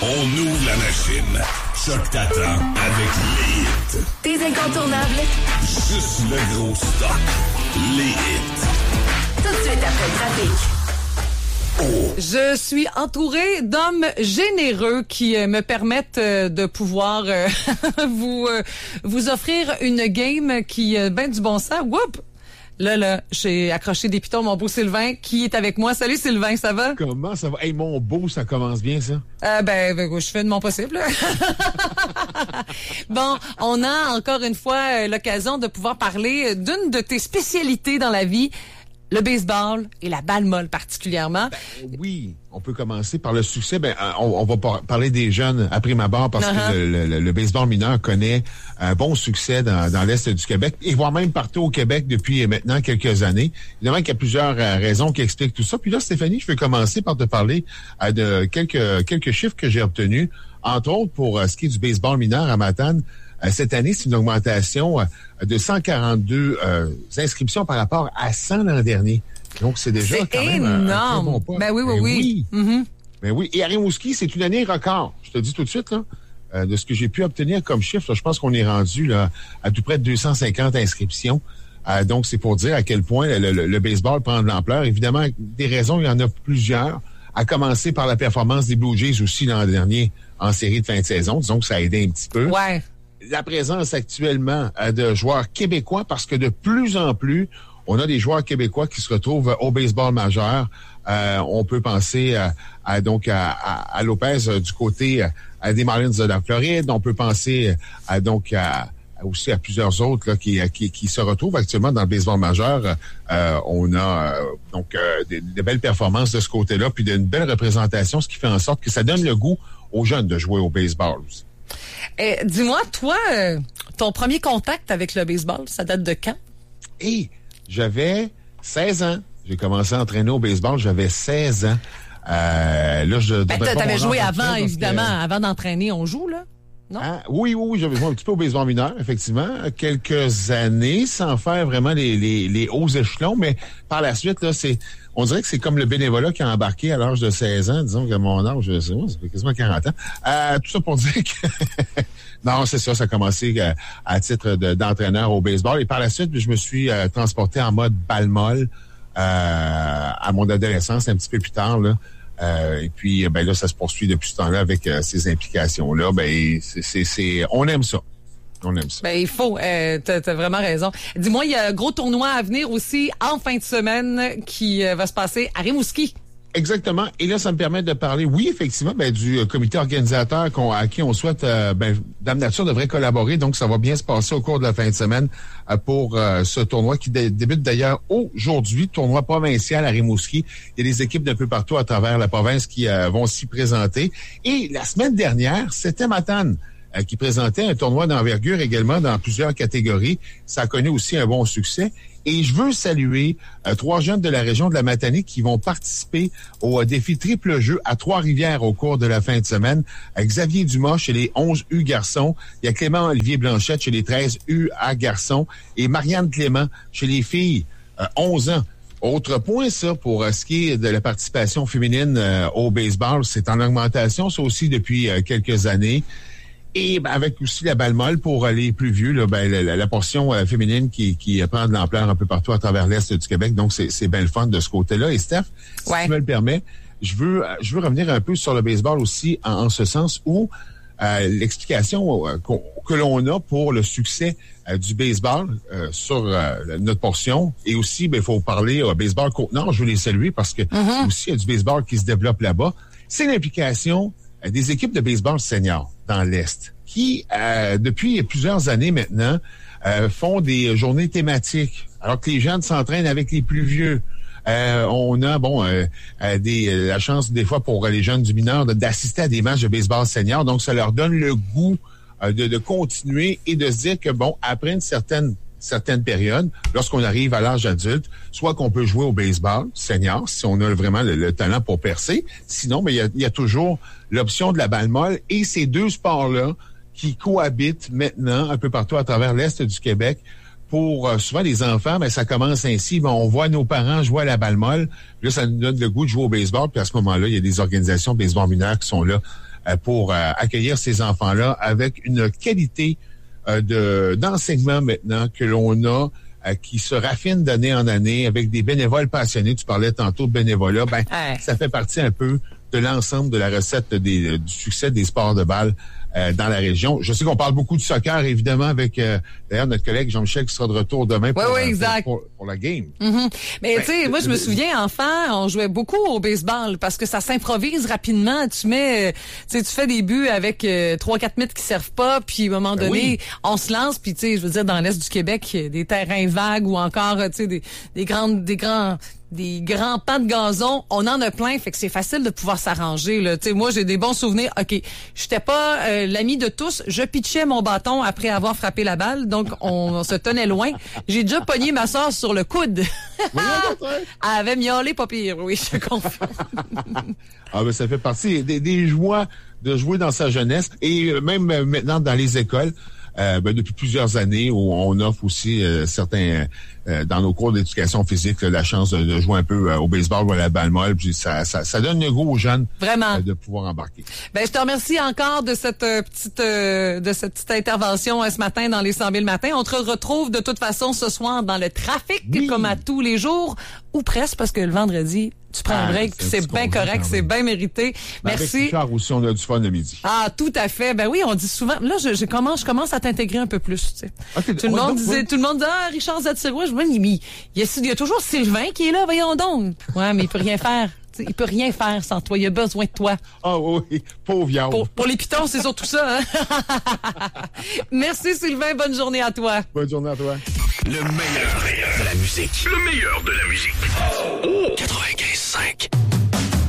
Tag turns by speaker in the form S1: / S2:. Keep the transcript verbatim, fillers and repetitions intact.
S1: On ouvre la machine. Choc t'attend avec les hits.
S2: Tes incontournables.
S1: Juste le gros stock. Les hits.
S2: Tout de suite après le trafic.
S3: Oh. Je suis entourée d'hommes généreux qui euh, me permettent euh, de pouvoir euh, vous euh, vous offrir une game qui a euh, ben du bon sens. Whoop! Là, là, j'ai accroché des pitons, mon beau Sylvain, qui est avec moi. Salut Sylvain, ça va?
S4: Comment ça va? Hey, mon beau, ça commence bien, ça?
S3: Euh, ben, ben, je fais de mon possible. Bon, on a encore une fois l'occasion de pouvoir parler d'une de tes spécialités dans la vie, le baseball et la balle molle particulièrement.
S4: Ben, oui, on peut commencer par le succès. Ben, on, on va par- parler des jeunes à prime abord parce uh-huh. que le, le, le baseball mineur connaît un bon succès dans, dans l'Est du Québec et voire même partout au Québec depuis maintenant quelques années. Évidemment qu'il y a plusieurs euh, raisons qui expliquent tout ça. Puis là, Stéphanie, je vais commencer par te parler euh, de quelques quelques chiffres que j'ai obtenus, entre autres pour euh, ce qui est du baseball mineur à Matane. Cette année, c'est une augmentation de cent quarante-deux euh, inscriptions par rapport à cent l'an dernier. Donc, c'est déjà
S3: c'est
S4: quand
S3: énorme.
S4: même un très bon pas.
S3: Ben oui, oui,
S4: ben
S3: oui.
S4: oui.
S3: Mm-hmm.
S4: Ben oui. Et à Rimouski, c'est une année record. Je te dis tout de suite, là, euh, de ce que j'ai pu obtenir comme chiffre, là, je pense qu'on est rendu là à tout près de deux cent cinquante inscriptions. Euh, donc, c'est pour dire à quel point le, le, le baseball prend de l'ampleur. Évidemment, des raisons, il y en a plusieurs. À commencer par la performance des Blue Jays aussi l'an dernier en série de fin de saison. Disons que ça a aidé un petit peu.
S3: Ouais.
S4: La présence actuellement de joueurs québécois, parce que de plus en plus, on a des joueurs québécois qui se retrouvent au baseball majeur. Euh, on peut penser à, à donc à, à, à Lopez euh, du côté à des Marlins de la Floride. On peut penser à, donc à, à aussi à plusieurs autres là, qui, qui, qui se retrouvent actuellement dans le baseball majeur. Euh, on a euh, donc euh, des, des belles performances de ce côté-là, puis d'une belle représentation, ce qui fait en sorte que ça donne le goût aux jeunes de jouer au baseball aussi.
S3: Eh, dis-moi, toi, euh, ton premier contact avec le baseball, ça date de quand?
S4: Et j'avais seize ans. J'ai commencé à entraîner au baseball, j'avais seize ans. Euh, là, je
S3: ben, t'avais joué avant, évidemment. Que... Avant d'entraîner, on joue, là? Non?
S4: Ah, oui, oui, oui, j'avais joué un petit peu au baseball mineur, effectivement. Quelques années, sans faire vraiment les, les, les hauts échelons, mais par la suite, là, c'est... On dirait que c'est comme le bénévolat qui a embarqué à l'âge de seize ans. Disons qu'à mon âge, je sais pas, ça fait quasiment quarante ans. Euh, tout ça pour dire que... non, c'est ça, ça a commencé à, à titre de, d'entraîneur au baseball. Et par la suite, je me suis euh, transporté en mode balle molle euh, à mon adolescence, un petit peu plus tard, là. Euh, et puis, ben là, ça se poursuit depuis ce temps-là avec euh, ces implications-là. Ben, c'est, c'est, c'est, on aime ça. On aime ça.
S3: Ben, il faut. Euh, t'as, t'as vraiment raison. Dis-moi, il y a un gros tournoi à venir aussi en fin de semaine qui euh, va se passer à Rimouski.
S4: Exactement. Et là, ça me permet de parler, oui, effectivement, ben, du euh, comité organisateur qu'on, à qui on souhaite, euh, ben, Dame Nature devrait collaborer. Donc, ça va bien se passer au cours de la fin de semaine euh, pour euh, ce tournoi qui dé- débute d'ailleurs aujourd'hui, tournoi provincial à Rimouski. Il y a des équipes d'un peu partout à travers la province qui euh, vont s'y présenter. Et la semaine dernière, c'était Matane euh, qui présentait un tournoi d'envergure également dans plusieurs catégories. Ça a connu aussi un bon succès. Et je veux saluer euh, trois jeunes de la région de la Matanie qui vont participer au euh, défi triple jeu à Trois-Rivières au cours de la fin de semaine. Euh, Xavier Dumas chez les onze U garçons. Il y a Clément-Olivier Blanchette chez les treize U A garçons. Et Marianne Clément chez les filles, euh, onze ans. Autre point, ça, pour euh, ce qui est de la participation féminine euh, au baseball, c'est en augmentation, ça aussi, depuis euh, quelques années. Et ben, avec aussi la balle molle pour les plus vieux, là, ben, la, la portion euh, féminine qui, qui prend de l'ampleur un peu partout à travers l'Est du Québec. Donc, c'est, c'est bien le fun de ce côté-là. Et Steph, si
S3: ouais.
S4: tu me le permets, je veux je veux revenir un peu sur le baseball aussi en, en ce sens où euh, l'explication euh, que l'on a pour le succès euh, du baseball euh, sur euh, notre portion. Et aussi, ben, il faut parler au euh, baseball Côte-Nord. Je veux les saluer parce que mm-hmm. aussi, il y a du baseball qui se développe là-bas. C'est l'implication euh, des équipes de baseball seniors dans l'Est, qui, euh, depuis plusieurs années maintenant, euh, font des journées thématiques, alors que les jeunes s'entraînent avec les plus vieux. Euh, on a, bon, euh, euh, des, la chance, des fois, pour les jeunes du mineur, de, d'assister à des matchs de baseball senior. Donc, ça leur donne le goût euh, de, de continuer et de se dire que, bon, après une certaine certaines périodes, lorsqu'on arrive à l'âge adulte, soit qu'on peut jouer au baseball senior, si on a vraiment le, le talent pour percer. Sinon, mais il y a, il y a toujours l'option de la balle molle et ces deux sports-là qui cohabitent maintenant un peu partout à travers l'Est du Québec. Pour euh, souvent les enfants, ben, ça commence ainsi. Ben, on voit nos parents jouer à la balle molle. Là, ça nous donne le goût de jouer au baseball. Puis à ce moment-là, il y a des organisations de baseball mineur qui sont là euh, pour euh, accueillir ces enfants-là avec une qualité euh, de d'enseignement maintenant que l'on a, euh, qui se raffine d'année en année avec des bénévoles passionnés. Tu parlais tantôt de bénévolat. Ben,
S3: ouais.
S4: Ça fait partie un peu de l'ensemble de la recette des, du succès des sports de balle euh, dans la région. Je sais qu'on parle beaucoup du soccer, évidemment, avec euh, d'ailleurs notre collègue Jean-Michel qui sera de retour demain pour,
S3: oui, oui,
S4: euh,
S3: exact.
S4: pour, pour, pour la game.
S3: Mm-hmm. Mais
S4: Ben,
S3: tu sais, moi je me souviens, enfant, on jouait beaucoup au baseball parce que ça s'improvise rapidement. Tu mets, tu sais, tu fais des buts avec euh, trois quatre mètres qui servent pas, puis à un moment
S4: Ben
S3: donné,
S4: oui.
S3: on se lance, puis tu sais, je veux dire, dans l'est du Québec, des terrains vagues ou encore, tu sais, des, des grandes, des grands des grands pans de gazon, on en a plein, fait que c'est facile de pouvoir s'arranger là. Tu sais, moi j'ai des bons souvenirs. OK, j'étais pas euh, l'ami de tous, je pitchais mon bâton après avoir frappé la balle, donc on, on se tenait loin. J'ai déjà pogné ma sœur sur le coude.
S4: Oui,
S3: Elle avait miaulé pas pire, oui, je confirme.
S4: Ah ben ça fait partie des, des joies de jouer dans sa jeunesse et même euh, maintenant dans les écoles. Euh, ben, depuis plusieurs années où on offre aussi euh, certains euh, dans nos cours d'éducation physique là, la chance de, de jouer un peu euh, au baseball ou à la balle molle, puis ça, ça, ça donne le goût aux jeunes
S3: Vraiment.
S4: Euh, de pouvoir embarquer.
S3: Ben je te remercie encore de cette euh, petite euh, de cette petite intervention euh, ce matin dans les cent mille matins. On te retrouve de toute façon ce soir dans le trafic
S4: Oui.
S3: comme à tous les jours ou presque parce que le vendredi tu prends
S4: Ah,
S3: un break,
S4: c'est
S3: puis
S4: un
S3: c'est
S4: petit
S3: bien
S4: congé
S3: correct,
S4: quand
S3: c'est
S4: même.
S3: bien mérité.
S4: Ben,
S3: Merci.
S4: Avec Richard aussi, on a du fun le midi.
S3: Ah, tout à fait. Ben oui, on dit souvent. Là, je, je commence, je commence à t'intégrer un peu plus. Tu sais.
S4: Okay,
S3: tout le
S4: ouais,
S3: monde
S4: donc,
S3: disait,
S4: ouais.
S3: tout le monde dit ah Richard Zatirois. Je me dis mais il y a, il y a toujours Sylvain qui est là. Voyons donc. Ouais, mais il peut rien faire. Tu sais, il peut rien faire sans toi. Il a besoin de toi.
S4: Ah oui, pauvre viande.
S3: Pour, pour les pitons, c'est surtout ça. Hein? Merci Sylvain. Bonne journée à toi.
S4: Bonne journée à toi.
S1: Le meilleur de la musique. Le meilleur de la musique. quatre-vingt-quinze cinq.